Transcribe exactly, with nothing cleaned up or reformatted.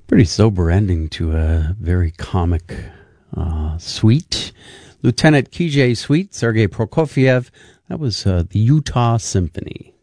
Pretty sober ending to a very comic uh, suite. Lieutenant K J Suite, Sergei Prokofiev. That was uh, the Utah Symphony.